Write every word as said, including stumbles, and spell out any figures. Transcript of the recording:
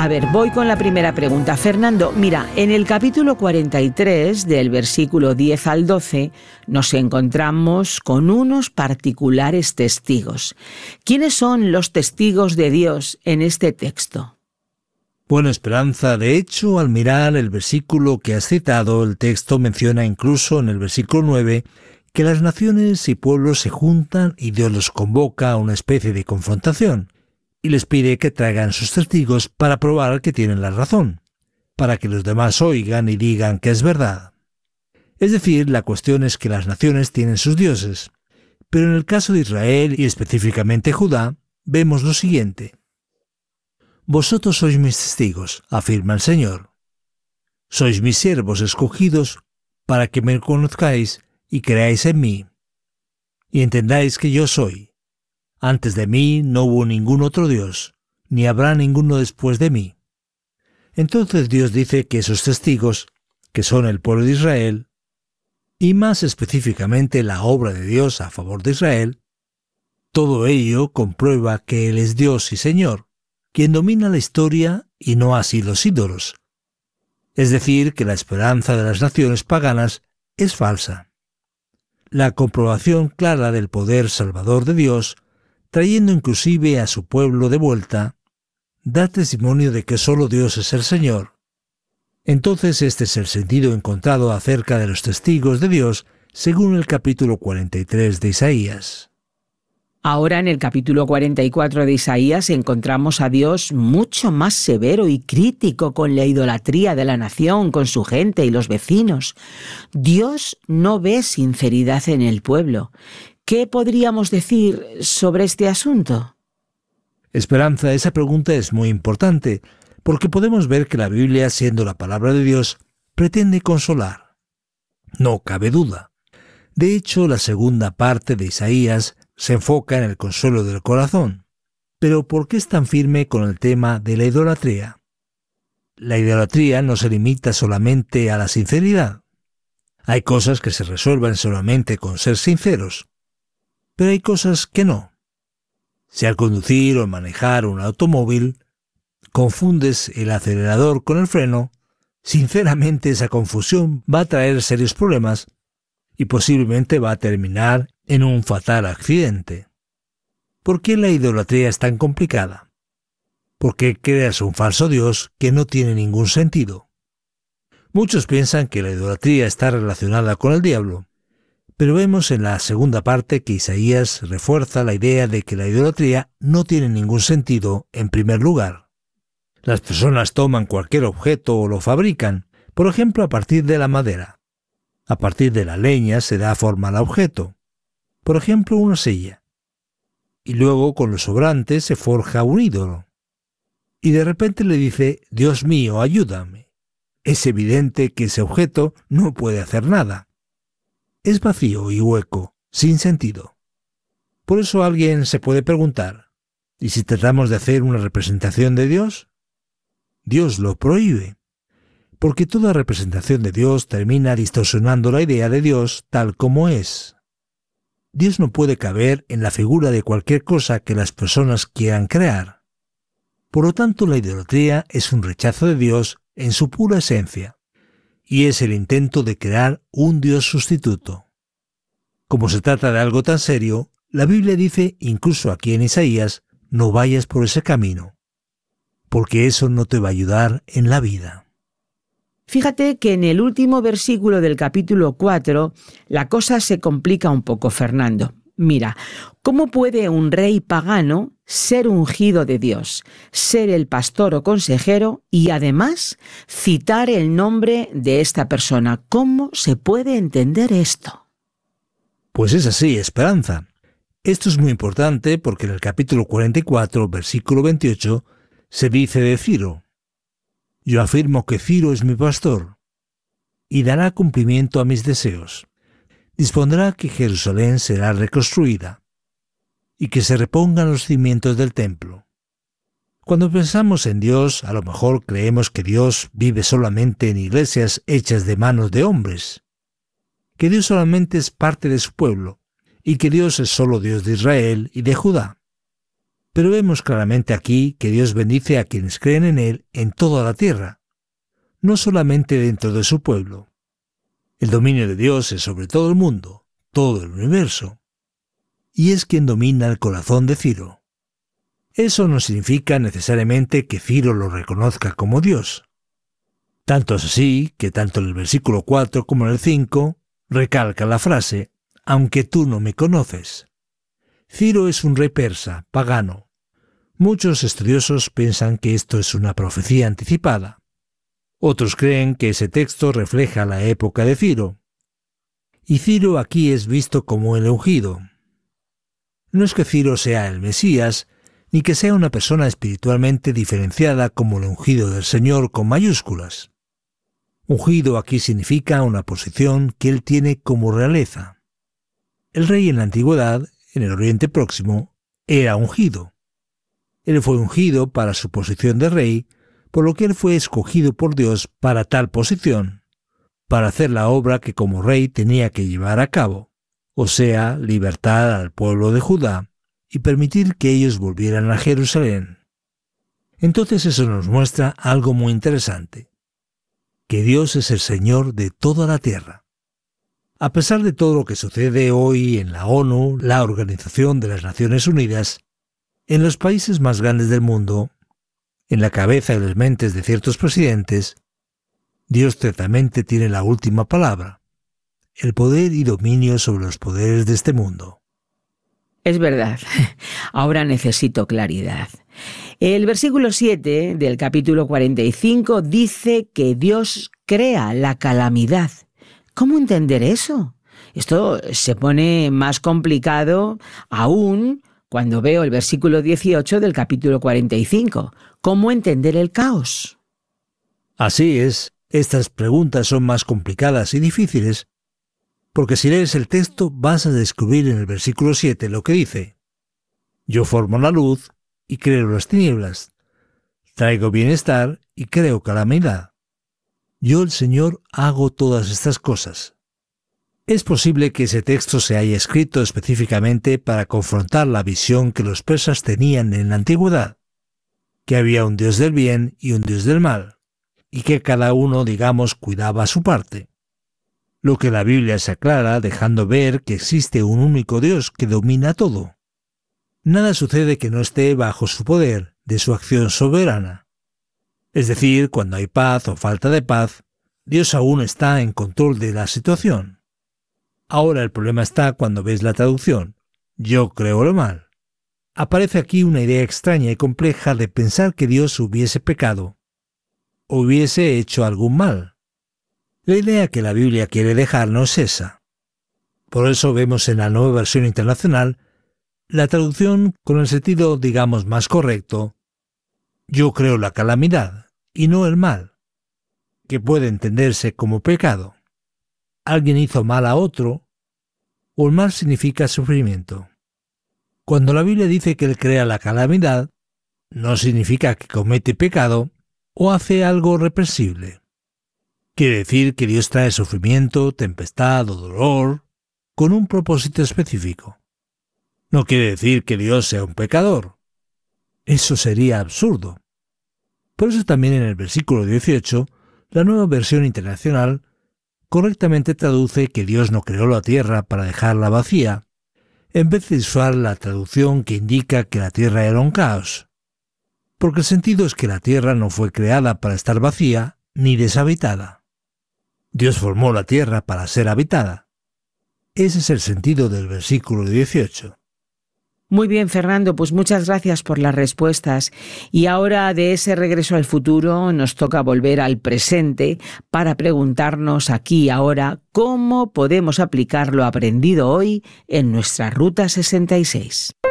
A ver, voy con la primera pregunta. Fernando, mira, en el capítulo cuarenta y tres, del versículo diez al doce, nos encontramos con unos particulares testigos. ¿Quiénes son los testigos de Dios en este texto? Bueno, Esperanza, de hecho, al mirar el versículo que has citado, el texto menciona incluso en el versículo nueve que las naciones y pueblos se juntan y Dios los convoca a una especie de confrontación y les pide que traigan sus testigos para probar que tienen la razón, para que los demás oigan y digan que es verdad. Es decir, la cuestión es que las naciones tienen sus dioses, pero en el caso de Israel y específicamente Judá, vemos lo siguiente. Vosotros sois mis testigos, afirma el Señor. Sois mis siervos escogidos para que me conozcáis y creáis en mí, y entendáis que yo soy. Antes de mí no hubo ningún otro Dios, ni habrá ninguno después de mí. Entonces Dios dice que esos testigos, que son el pueblo de Israel, y más específicamente la obra de Dios a favor de Israel, todo ello comprueba que Él es Dios y Señor, quien domina la historia y no así los ídolos. Es decir, que la esperanza de las naciones paganas es falsa. La comprobación clara del poder salvador de Dios, trayendo inclusive a su pueblo de vuelta, da testimonio de que solo Dios es el Señor. Entonces este es el sentido encontrado acerca de los testigos de Dios según el capítulo cuarenta y tres de Isaías. Ahora en el capítulo cuarenta y cuatro de Isaías encontramos a Dios mucho más severo y crítico con la idolatría de la nación, con su gente y los vecinos. Dios no ve sinceridad en el pueblo. ¿Qué podríamos decir sobre este asunto? Esperanza, esa pregunta es muy importante, porque podemos ver que la Biblia, siendo la palabra de Dios, pretende consolar. No cabe duda. De hecho, la segunda parte de Isaías se enfoca en el consuelo del corazón. Pero ¿por qué es tan firme con el tema de la idolatría? La idolatría no se limita solamente a la sinceridad. Hay cosas que se resuelven solamente con ser sinceros, pero hay cosas que no. Si al conducir o manejar un automóvil confundes el acelerador con el freno, sinceramente esa confusión va a traer serios problemas y posiblemente va a terminar en un fatal accidente. ¿Por qué la idolatría es tan complicada? ¿Por qué creas un falso Dios que no tiene ningún sentido? Muchos piensan que la idolatría está relacionada con el diablo, pero vemos en la segunda parte que Isaías refuerza la idea de que la idolatría no tiene ningún sentido en primer lugar. Las personas toman cualquier objeto o lo fabrican, por ejemplo a partir de la madera. A partir de la leña se da forma al objeto. Por ejemplo, una silla. Y luego con los sobrantes se forja un ídolo. Y de repente le dice, Dios mío, ayúdame. Es evidente que ese objeto no puede hacer nada. Es vacío y hueco, sin sentido. Por eso alguien se puede preguntar, ¿y si tratamos de hacer una representación de Dios? Dios lo prohíbe, porque toda representación de Dios termina distorsionando la idea de Dios tal como es. Dios no puede caber en la figura de cualquier cosa que las personas quieran crear. Por lo tanto, la idolatría es un rechazo de Dios en su pura esencia, y es el intento de crear un Dios sustituto. Como se trata de algo tan serio, la Biblia dice, incluso aquí en Isaías, no vayas por ese camino, porque eso no te va a ayudar en la vida. Fíjate que en el último versículo del capítulo cuatro, la cosa se complica un poco, Fernando. Mira, ¿cómo puede un rey pagano ser ungido de Dios, ser el pastor o consejero y además citar el nombre de esta persona? ¿Cómo se puede entender esto? Pues es así, Esperanza. Esto es muy importante porque en el capítulo cuarenta y cuatro, versículo veintiocho, se dice de Ciro, yo afirmo que Ciro es mi pastor, y dará cumplimiento a mis deseos. Dispondrá que Jerusalén será reconstruida, y que se repongan los cimientos del templo. Cuando pensamos en Dios, a lo mejor creemos que Dios vive solamente en iglesias hechas de manos de hombres, que Dios solamente es parte de su pueblo, y que Dios es solo Dios de Israel y de Judá. Pero vemos claramente aquí que Dios bendice a quienes creen en Él en toda la tierra, no solamente dentro de su pueblo. El dominio de Dios es sobre todo el mundo, todo el universo, y es quien domina el corazón de Ciro. Eso no significa necesariamente que Ciro lo reconozca como Dios. Tanto es así que tanto en el versículo cuatro como en el cinco recalca la frase, aunque tú no me conoces. Ciro es un rey persa, pagano. Muchos estudiosos piensan que esto es una profecía anticipada. Otros creen que ese texto refleja la época de Ciro. Y Ciro aquí es visto como el ungido. No es que Ciro sea el Mesías, ni que sea una persona espiritualmente diferenciada como el ungido del Señor con mayúsculas. Ungido aquí significa una posición que él tiene como realeza. El rey en la antigüedad, en el Oriente Próximo, era ungido. Él fue ungido para su posición de rey, por lo que él fue escogido por Dios para tal posición, para hacer la obra que como rey tenía que llevar a cabo, o sea, libertar al pueblo de Judá y permitir que ellos volvieran a Jerusalén. Entonces eso nos muestra algo muy interesante, que Dios es el Señor de toda la tierra. A pesar de todo lo que sucede hoy en la ONU, la Organización de las Naciones Unidas, en los países más grandes del mundo, en la cabeza y las mentes de ciertos presidentes, Dios ciertamente tiene la última palabra, el poder y dominio sobre los poderes de este mundo. Es verdad. Ahora necesito claridad. El versículo siete del capítulo cuarenta y cinco dice que Dios crea la calamidad. ¿Cómo entender eso? Esto se pone más complicado aún cuando veo el versículo dieciocho del capítulo cuarenta y cinco. ¿Cómo entender el caos? Así es, estas preguntas son más complicadas y difíciles, porque si lees el texto vas a descubrir en el versículo siete lo que dice: Yo formo la luz y creo las tinieblas, traigo bienestar y creo calamidad. Yo, el Señor, hago todas estas cosas. Es posible que ese texto se haya escrito específicamente para confrontar la visión que los persas tenían en la antigüedad, que había un Dios del bien y un Dios del mal, y que cada uno, digamos, cuidaba su parte. Lo que la Biblia se aclara dejando ver que existe un único Dios que domina todo. Nada sucede que no esté bajo su poder, de su acción soberana. Es decir, cuando hay paz o falta de paz, Dios aún está en control de la situación. Ahora el problema está cuando ves la traducción, yo creo lo mal. Aparece aquí una idea extraña y compleja de pensar que Dios hubiese pecado, o hubiese hecho algún mal. La idea que la Biblia quiere dejarnos es esa. Por eso vemos en la Nueva Versión Internacional la traducción con el sentido, digamos, más correcto: yo creo la calamidad y no el mal, que puede entenderse como pecado. Alguien hizo mal a otro, o el mal significa sufrimiento. Cuando la Biblia dice que Él crea la calamidad, no significa que comete pecado o hace algo reprensible. Quiere decir que Dios trae sufrimiento, tempestad o dolor con un propósito específico. No quiere decir que Dios sea un pecador. Eso sería absurdo. Por eso también en el versículo dieciocho, la Nueva Versión Internacional correctamente traduce que Dios no creó la tierra para dejarla vacía, en vez de usar la traducción que indica que la tierra era un caos. Porque el sentido es que la tierra no fue creada para estar vacía ni deshabitada. Dios formó la tierra para ser habitada. Ese es el sentido del versículo dieciocho. Muy bien, Fernando, pues muchas gracias por las respuestas. Y ahora, de ese regreso al futuro, nos toca volver al presente para preguntarnos aquí y ahora cómo podemos aplicar lo aprendido hoy en nuestra Ruta sesenta y seis.